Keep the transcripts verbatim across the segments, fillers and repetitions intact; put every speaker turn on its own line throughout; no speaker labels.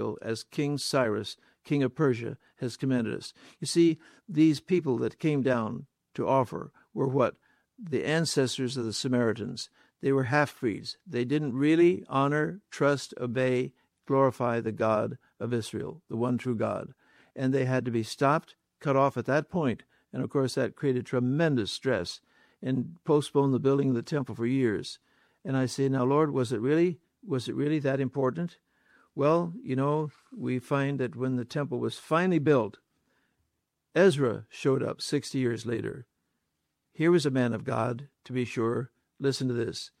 as King Cyrus, king of Persia, has commanded us. You see, these people that came down to offer were what? The ancestors of the Samaritans. They were half-breeds. They didn't really honor, trust, obey, glorify the God of Israel, the one true God. And they had to be stopped, cut off at that point. And, of course, that created tremendous stress and postponed the building of the temple for years. And I say, now, Lord, was it really, was it really that important? Well, you know, we find that when the temple was finally built, Ezra showed up sixty years later. Here was a man of God, to be sure. Listen to this.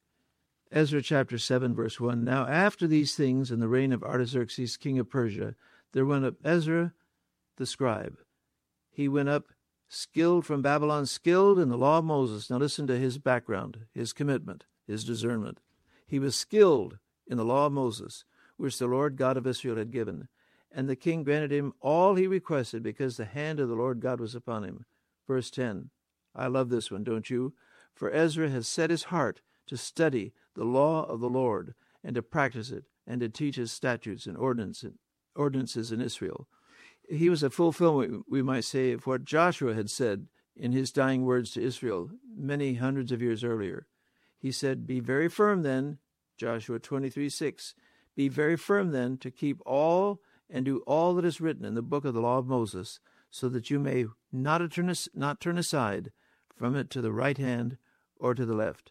Ezra chapter seven, verse one. Now after these things, in the reign of Artaxerxes, king of Persia, there went up Ezra the scribe. He went up skilled from Babylon, skilled in the law of Moses. Now listen to his background, his commitment, his discernment. He was skilled in the law of Moses, which the Lord God of Israel had given. And the king granted him all he requested, because the hand of the Lord God was upon him. Verse ten. I love this one, don't you? For Ezra has set his heart to study the law of the Lord, and to practice it, and to teach his statutes and ordinances in Israel. He was a fulfillment, we might say, of what Joshua had said in his dying words to Israel many hundreds of years earlier. He said, be very firm then, Joshua twenty-three six, be very firm then to keep all and do all that is written in the book of the law of Moses, so that you may not turn, not turn aside from it to the right hand or to the left.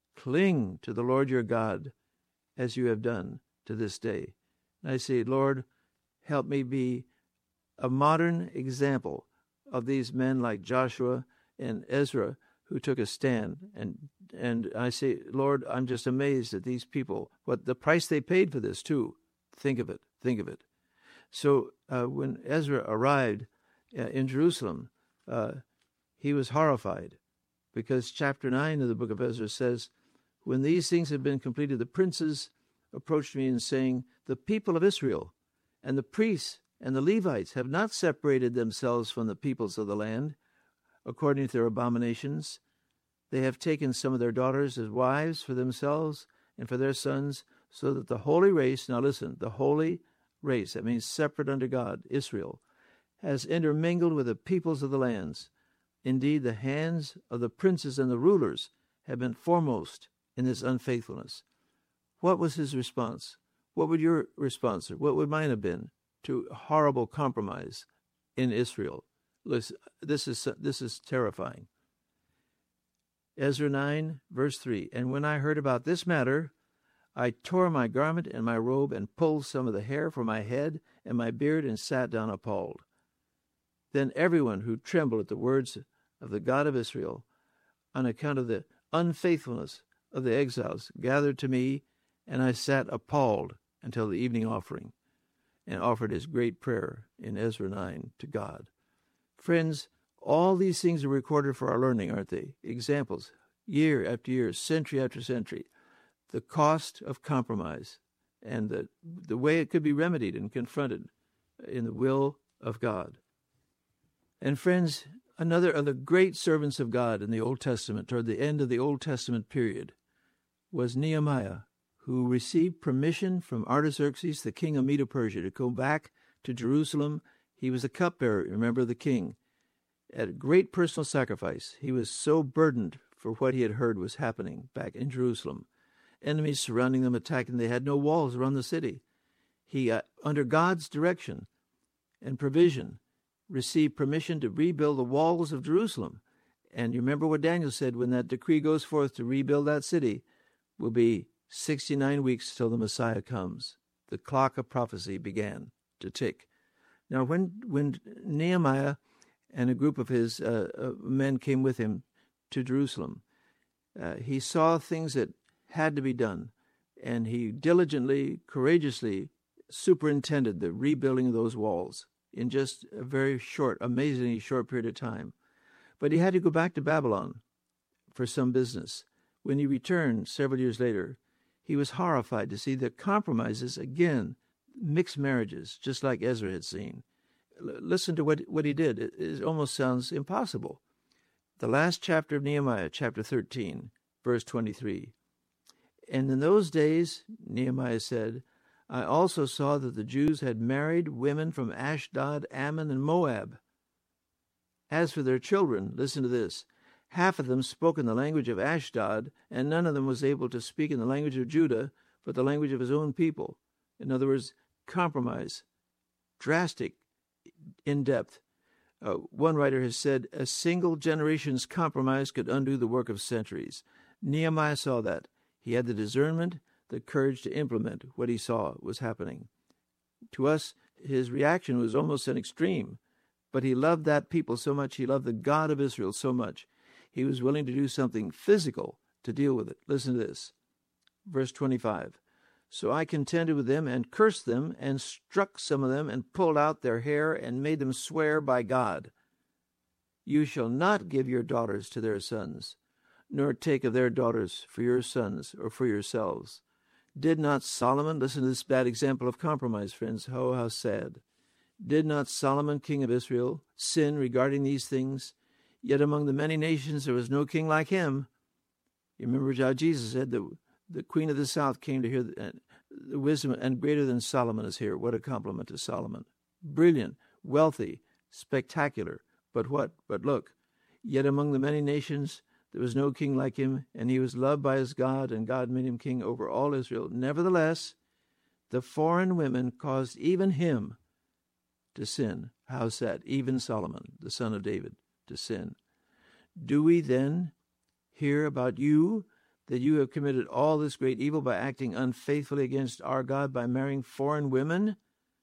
Cling to the Lord your God, as you have done to this day. And I say, Lord, help me be a modern example of these men like Joshua and Ezra who took a stand. And and I say, Lord, I'm just amazed at these people, what the price they paid for this too. Think of it, think of it. So uh, when Ezra arrived uh, in Jerusalem, uh, he was horrified, because chapter nine of the book of Ezra says, when these things had been completed, the princes approached me and saying, the people of Israel and the priests and the Levites have not separated themselves from the peoples of the land, according to their abominations. They have taken some of their daughters as wives for themselves and for their sons, so that the holy race, now listen, the holy race, that means separate unto God, Israel, has intermingled with the peoples of the lands. Indeed, the hands of the princes and the rulers have been foremost in this unfaithfulness. What was his response? What would your response, or what would mine have been to horrible compromise in Israel? Listen, this is this is terrifying. Ezra nine, verse three. And when I heard about this matter, I tore my garment and my robe, and pulled some of the hair from my head and my beard, and sat down appalled. Then everyone who trembled at the words of the God of Israel, on account of the unfaithfulness of the exiles, gathered to me, and I sat appalled until the evening offering, and offered his great prayer in Ezra nine to God. Friends, all these things are recorded for our learning, aren't they? Examples, year after year, century after century. The cost of compromise, and the, the way it could be remedied and confronted in the will of God. And friends, another of the great servants of God in the Old Testament, toward the end of the Old Testament period, was Nehemiah, who received permission from Artaxerxes, the king of Medo-Persia, to go back to Jerusalem. He was a cupbearer, remember, the king. At a great personal sacrifice, he was so burdened for what he had heard was happening back in Jerusalem. Enemies surrounding them, attacking. They had no walls around the city. He, uh, under God's direction and provision, received permission to rebuild the walls of Jerusalem. And you remember what Daniel said, when that decree goes forth to rebuild that city, will be sixty-nine weeks till the Messiah comes. The clock of prophecy began to tick. Now, when when Nehemiah and a group of his uh, uh, men came with him to Jerusalem, uh, he saw things that had to be done, and he diligently, courageously superintended the rebuilding of those walls in just a very short, amazingly short period of time. But he had to go back to Babylon for some business. When he returned several years later, he was horrified to see the compromises, again, mixed marriages, just like Ezra had seen. L- listen to what, what he did. It, it almost sounds impossible. The last chapter of Nehemiah, chapter thirteen, verse twenty-three. And in those days, Nehemiah said, I also saw that the Jews had married women from Ashdod, Ammon, and Moab. As for their children, listen to this. Half of them spoke in the language of Ashdod, and none of them was able to speak in the language of Judah, but the language of his own people. In other words, compromise. Drastic, in-depth. Uh, one writer has said, a single generation's compromise could undo the work of centuries. Nehemiah saw that. He had the discernment, the courage to implement what he saw was happening. To us, his reaction was almost an extreme, but he loved that people so much, he loved the God of Israel so much, he was willing to do something physical to deal with it. Listen to this. Verse twenty-five. So I contended with them and cursed them and struck some of them and pulled out their hair and made them swear by God. You shall not give your daughters to their sons, nor take of their daughters for your sons or for yourselves. Did not Solomon, listen to this bad example of compromise, friends, oh, how sad. Did not Solomon, king of Israel, sin regarding these things? Yet among the many nations there was no king like him. You remember how Jesus said that the queen of the south came to hear the, the wisdom, and greater than Solomon is here. What a compliment to Solomon. Brilliant, wealthy, spectacular. But what? But look, yet among the many nations there was no king like him, and he was loved by his God, and God made him king over all Israel. Nevertheless, the foreign women caused even him to sin. How's that? Even Solomon, the son of David, to sin. Do we then hear about you, that you have committed all this great evil by acting unfaithfully against our God by marrying foreign women?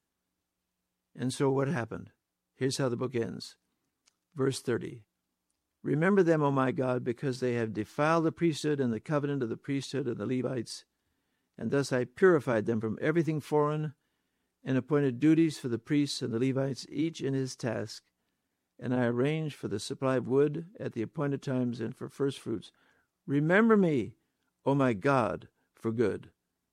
And so what happened? Here's how the book ends. Verse thirty. Remember them, O my God, because they have defiled the priesthood and the covenant of the priesthood of the Levites. And thus I purified them from everything foreign, and appointed duties for the priests and the Levites, each in his task. And I arranged for the supply of wood at the appointed times and for first fruits. Remember me, O my God, for good.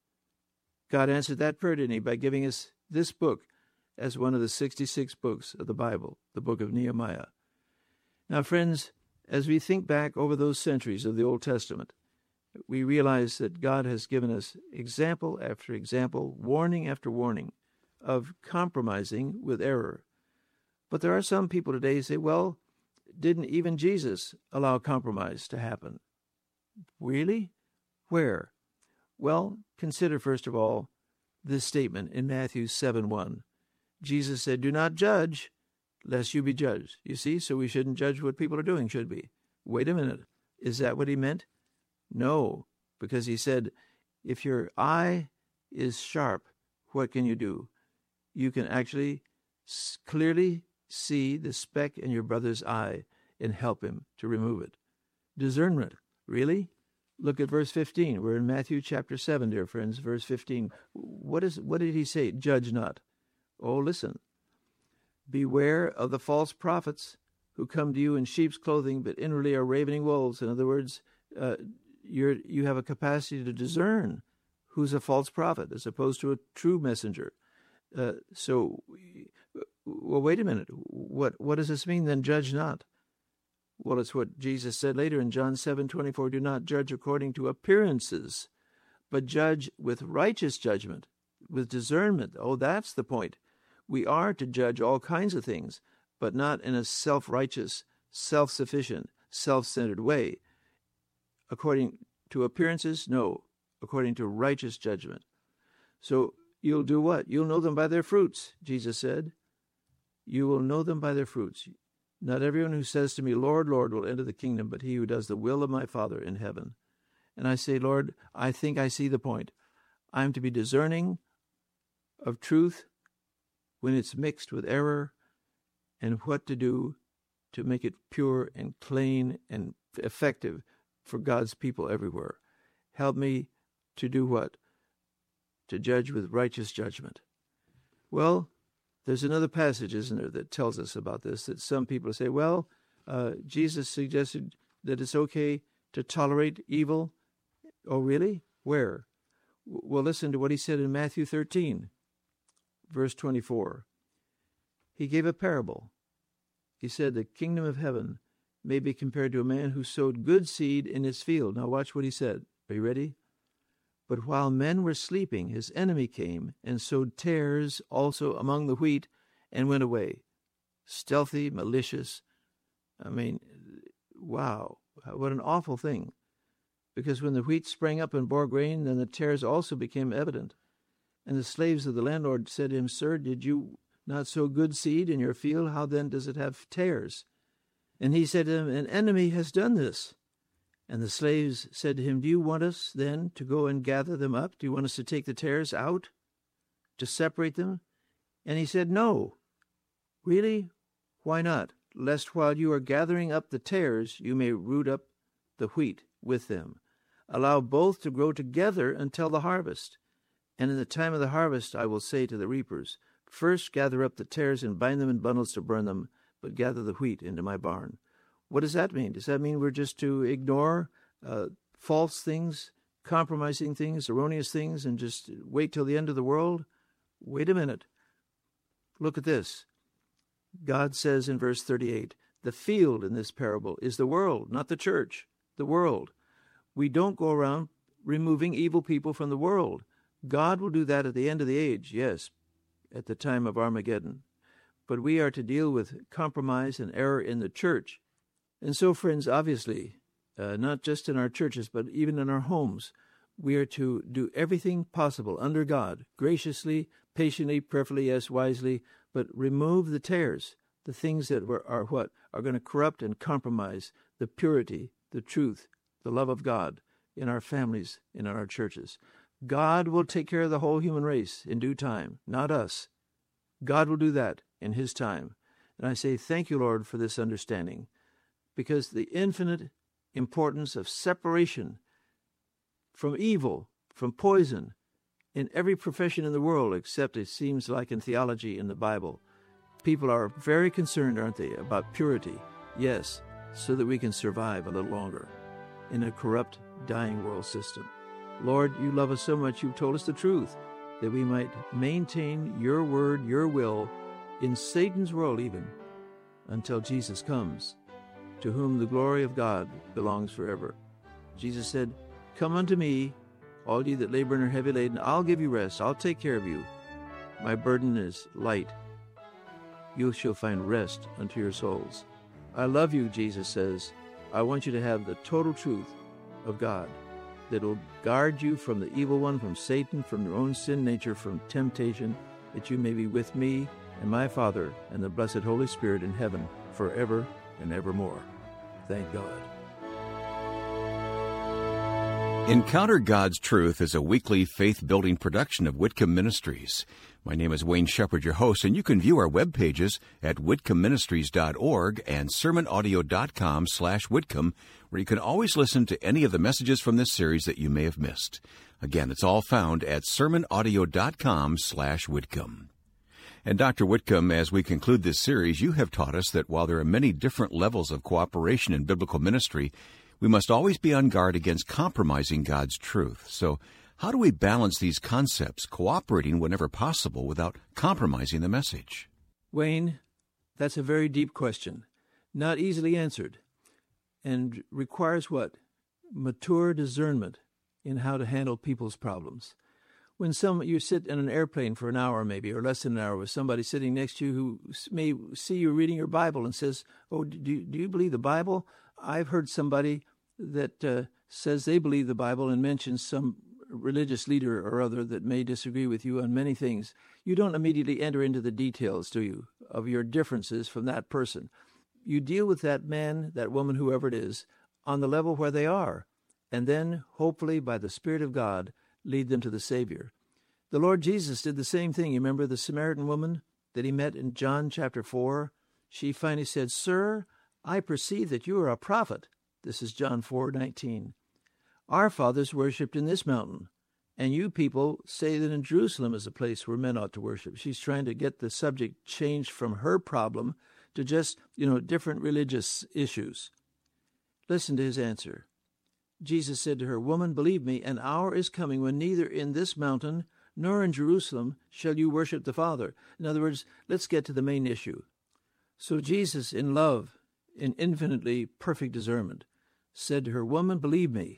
God answered that prayer, didn't he, by giving us this book as one of the sixty-six books of the Bible, the book of Nehemiah. Now, friends, as we think back over those centuries of the Old Testament, we realize that God has given us example after example, warning after warning of compromising with error. But there are some people today who say, well, didn't even Jesus allow compromise to happen? Really? Where? Well, consider first of all this statement in Matthew seven one. Jesus said, do not judge, lest you be judged. You see, so we shouldn't judge what people are doing, should we? Wait a minute. Is that what he meant? No, because he said, if your eye is sharp, what can you do? You can actually clearly see the speck in your brother's eye and help him to remove it. Discernment. Really? Look at verse fifteen. We're in Matthew chapter seven, dear friends, verse fifteen. What is? What did he say? Judge not. Oh, listen. Beware of the false prophets who come to you in sheep's clothing, but inwardly are ravening wolves. In other words, uh, you're, you have a capacity to discern who's a false prophet as opposed to a true messenger. Uh, so, well, wait a minute. What what does this mean then? Judge not. Well, it's what Jesus said later in John seven twenty-four. Do not judge according to appearances, but judge with righteous judgment, with discernment. Oh, that's the point. We are to judge all kinds of things, but not in a self-righteous, self-sufficient, self-centered way. According to appearances, no. According to righteous judgment. So you'll do what? You'll know them by their fruits, Jesus said. You will know them by their fruits. Not everyone who says to me, Lord, Lord, will enter the kingdom, but he who does the will of my Father in heaven. And I say, Lord, I think I see the point. I'm to be discerning of truth when it's mixed with error, and what to do to make it pure and clean and effective for God's people everywhere. Help me to do what? To judge with righteous judgment. Well, there's another passage, isn't there, that tells us about this, that some people say, well, uh, Jesus suggested that it's okay to tolerate evil. Oh, really? Where? Well, listen to what he said in Matthew thirteen, verse twenty-four. He gave a parable. He said, the kingdom of heaven may be compared to a man who sowed good seed in his field. Now watch what he said. Are you ready? But while men were sleeping, his enemy came and sowed tares also among the wheat and went away. Stealthy, malicious. I mean, wow, what an awful thing. Because when the wheat sprang up and bore grain, then the tares also became evident. And the slaves of the landlord said to him, Sir, did you not sow good seed in your field? How then does it have tares? And he said to them, An enemy has done this. And the slaves said to him, Do you want us then to go and gather them up? Do you want us to take the tares out, to separate them? And he said, No. Really? Why not? Lest while you are gathering up the tares, you may root up the wheat with them. Allow both to grow together until the harvest. And in the time of the harvest I will say to the reapers, First gather up the tares and bind them in bundles to burn them, but gather the wheat into my barn. What does that mean? Does that mean we're just to ignore uh, false things, compromising things, erroneous things, and just wait till the end of the world? Wait a minute. Look at this. God says in verse thirty-eight, the field in this parable is the world, not the church, the world. We don't go around removing evil people from the world. God will do that at the end of the age, yes, at the time of Armageddon. But we are to deal with compromise and error in the church. And so, friends, obviously, uh, not just in our churches, but even in our homes, we are to do everything possible under God, graciously, patiently, prayerfully, yes, wisely, but remove the tares, the things that were, are what? Are going to corrupt and compromise the purity, the truth, the love of God in our families, in our churches. God will take care of the whole human race in due time, not us. God will do that in His time. And I say, thank you, Lord, for this understanding, because the infinite importance of separation from evil, from poison, in every profession in the world, except it seems like in theology in the Bible. People are very concerned, aren't they, about purity? Yes, so that we can survive a little longer in a corrupt, dying world system. Lord, you love us so much, you've told us the truth, that we might maintain your word, your will, in Satan's world even, until Jesus comes, to whom the glory of God belongs forever. Jesus said, Come unto me, all ye that labor and are heavy laden, I'll give you rest, I'll take care of you. My burden is light. You shall find rest unto your souls. I love you, Jesus says. I want you to have the total truth of God that will guard you from the evil one, from Satan, from your own sin nature, from temptation, that you may be with me and my Father and the blessed Holy Spirit in heaven forever and evermore. Thank God.
Encounter God's Truth is a weekly faith-building production of Whitcomb Ministries. My name is Wayne Shepherd, your host, and you can view our web pages at whitcomb ministries dot org and sermon audio dot com slash Whitcomb, where you can always listen to any of the messages from this series that you may have missed. Again, it's all found at sermon audio dot com slash Whitcomb. And Doctor Whitcomb, as we conclude this series, you have taught us that while there are many different levels of cooperation in biblical ministry, we must always be on guard against compromising God's truth. So how do we balance these concepts, cooperating whenever possible without compromising the message?
Wayne, that's a very deep question, not easily answered, and requires what? Mature discernment in how to handle people's problems. When some you sit in an airplane for an hour maybe, or less than an hour, with somebody sitting next to you who may see you reading your Bible and says, oh, do you, do you believe the Bible? I've heard somebody that uh, says they believe the Bible and mentions some religious leader or other that may disagree with you on many things. You don't immediately enter into the details, do you, of your differences from that person. You deal with that man, that woman, whoever it is, on the level where they are, and then, hopefully, by the Spirit of God, lead them to the Savior. The Lord Jesus did the same thing. You remember the Samaritan woman that he met in John chapter four? She finally said, Sir, I perceive that you are a prophet. This is John four nineteen. Our fathers worshipped in this mountain, and you people say that in Jerusalem is a place where men ought to worship. She's trying to get the subject changed from her problem to just, you know, different religious issues. Listen to his answer. Jesus said to her, Woman, believe me, an hour is coming when neither in this mountain nor in Jerusalem shall you worship the Father. In other words, let's get to the main issue. So Jesus, in love, in infinitely perfect discernment, said to her, Woman, believe me,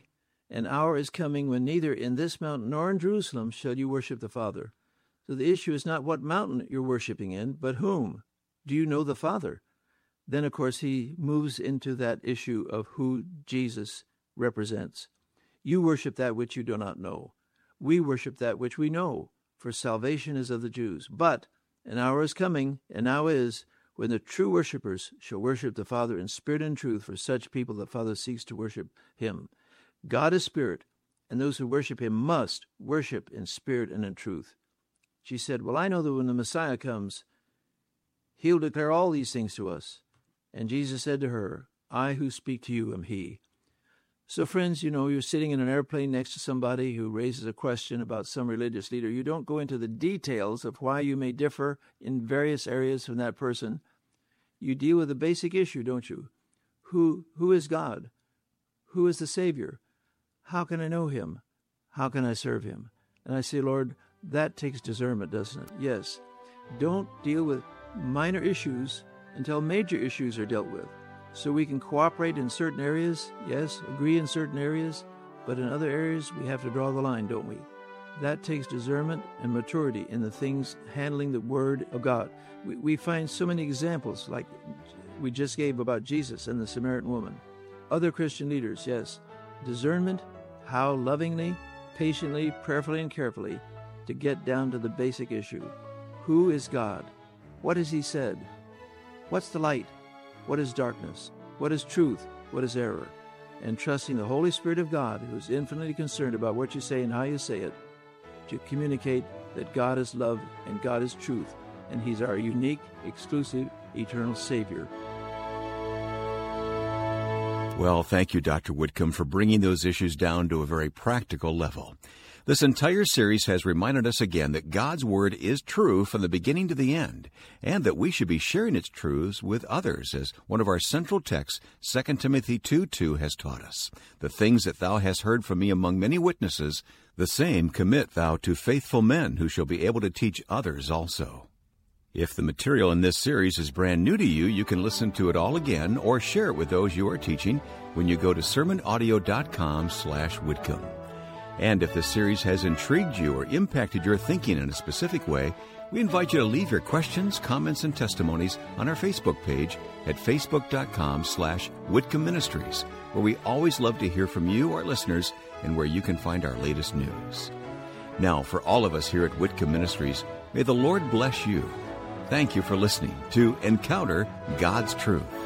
An hour is coming when neither in this mountain nor in Jerusalem shall you worship the Father. So the issue is not what mountain you're worshiping in, but whom. Do you know the Father? Then, of course, he moves into that issue of who Jesus represents. You worship that which you do not know. We worship that which we know, for salvation is of the Jews. But an hour is coming, and now is, when the true worshipers shall worship the Father in spirit and truth, for such people the Father seeks to worship him. God is spirit, and those who worship him must worship in spirit and in truth. She said, well, I know that when the Messiah comes, he'll declare all these things to us. And Jesus said to her, I who speak to you am he. So, friends, you know, you're sitting in an airplane next to somebody who raises a question about some religious leader. You don't go into the details of why you may differ in various areas from that person. You deal with the basic issue, don't you? Who, who is God? Who is the Savior? How can I know him? How can I serve him? And I say, Lord, that takes discernment, doesn't it? Yes. Don't deal with minor issues until major issues are dealt with. So we can cooperate in certain areas, yes, agree in certain areas, but in other areas we have to draw the line, don't we? That takes discernment and maturity in the things handling the Word of God. We, we find so many examples, like we just gave about Jesus and the Samaritan woman. Other Christian leaders, yes, discernment, how lovingly, patiently, prayerfully, and carefully to get down to the basic issue. Who is God? What has he said? What's the light? What is darkness? What is truth? What is error? And trusting the Holy Spirit of God, who is infinitely concerned about what you say and how you say it, to communicate that God is love and God is truth, and he's our unique, exclusive, eternal Savior.
Well, thank you, Doctor Whitcomb, for bringing those issues down to a very practical level. This entire series has reminded us again that God's Word is true from the beginning to the end, and that we should be sharing its truths with others, as one of our central texts, Second Timothy two two, has taught us. The things that thou hast heard from me among many witnesses, the same commit thou to faithful men who shall be able to teach others also. If the material in this series is brand new to you, you can listen to it all again or share it with those you are teaching when you go to sermon audio dot com slash Whitcomb. And if the series has intrigued you or impacted your thinking in a specific way, we invite you to leave your questions, comments, and testimonies on our Facebook page at facebook dot com slash Whitcomb Ministries, where we always love to hear from you, our listeners, and where you can find our latest news. Now, for all of us here at Whitcomb Ministries, may the Lord bless you. Thank you for listening to Encounter God's Truth.